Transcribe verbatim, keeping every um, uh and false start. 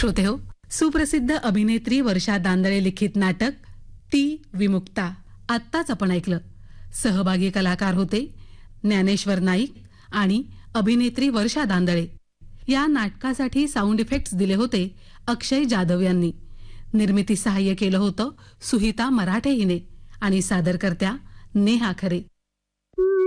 श्रोतेहो, सुप्रसिद्ध अभिनेत्री वर्षा दांदळे लिखित नाटक ती विमुक्ता आत्ताच आपण ऐकलं. सहभागी कलाकार होते ज्ञानेश्वर नाईक आणि अभिनेत्री वर्षा दांदळे. या नाटकासाठी साऊंड इफेक्ट्स दिले होते अक्षय जाधव यांनी. निर्मिती सहाय्य केलं होतं सुहिता मराठे हिने आणि सादरकर्त्या नेहा खरे.